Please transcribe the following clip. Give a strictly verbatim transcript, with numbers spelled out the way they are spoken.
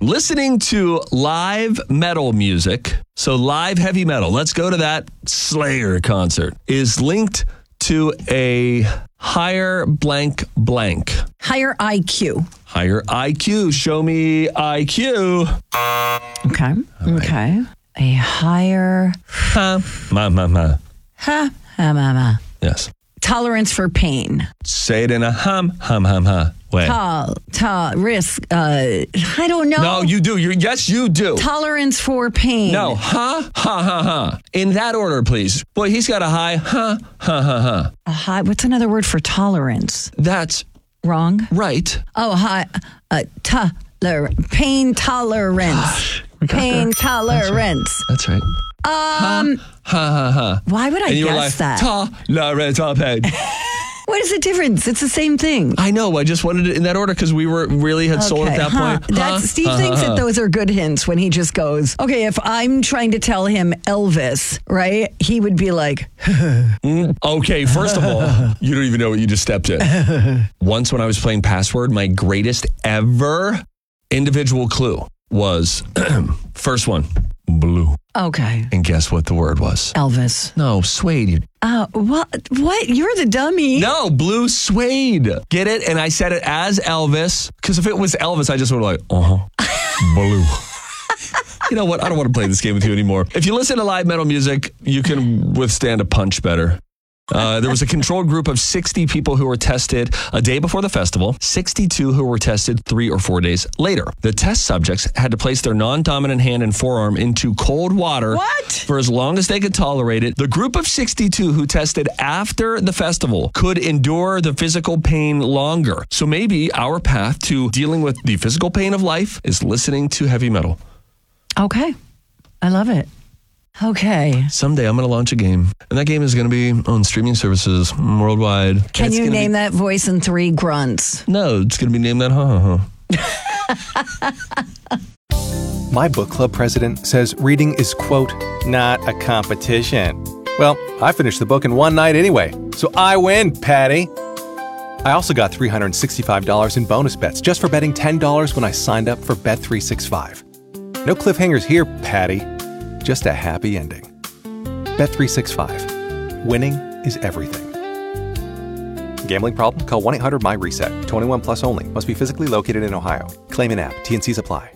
listening to live metal music, so live heavy metal, let's go to that Slayer concert, is linked to a higher blank blank. Higher I Q. Higher I Q. Show me I Q. Okay. Right. Okay. A higher... Ha. Ma, ma, ma. Ha. Ha, ma, ma. Yes. Tolerance for pain. Say it in a hum, hum, hum, hum way. Ta, ta, risk. Uh, I don't know. No, you do. You're, yes, you do. Tolerance for pain. No. Ha, ha, ha, ha. In that order, please. Boy, he's got a high ha, ha, ha, ha. A high. What's another word for tolerance? That's wrong. Right. Oh, high. Uh, toler, pain tolerance. Pain That's tolerance. Right. That's right. Um. Ha, ha, ha, ha. Why would I and you guess were like, that? Tolerance of pain. What is the difference? It's the same thing. I know. I just wanted it in that order because we were really had okay. sold at that huh. point. That's, huh? Steve huh, thinks huh, that those are good hints when he just goes, okay, if I'm trying to tell him Elvis, right, he would be like, okay, first of all, you don't even know what you just stepped in. Once when I was playing Password, my greatest ever individual clue was, first one, blue. Okay. And guess what the word was? Elvis. No, suede. Uh, what? What? You're the dummy. No, blue suede. Get it? And I said it as Elvis, because if it was Elvis, I just would have like, uh-huh, blue. You know what? I don't want to play this game with you anymore. If you listen to live metal music, you can withstand a punch better. Uh, there was a controlled group of sixty people who were tested a day before the festival, sixty-two who were tested three or four days later. The test subjects had to place their non-dominant hand and forearm into cold water what? for as long as they could tolerate it. The group of sixty-two who tested after the festival could endure the physical pain longer. So maybe our path to dealing with the physical pain of life is listening to heavy metal. Okay. I love it. Okay. Someday I'm going to launch a game, and that game is going to be on streaming services worldwide. Can you name be... that voice in three grunts? No, it's going to be named that ha ha ha. My book club president says reading is, quote, not a competition. Well, I finished the book in one night anyway, so I win, Patty. I also got three hundred sixty-five dollars in bonus bets just for betting ten dollars when I signed up for Bet three sixty-five. No cliffhangers here, Patty. Just a happy ending. Bet three sixty-five. Winning is everything. Gambling problem? Call one eight hundred M Y RESET. twenty-one plus only. Must be physically located in Ohio. Claim in app. T and C's apply.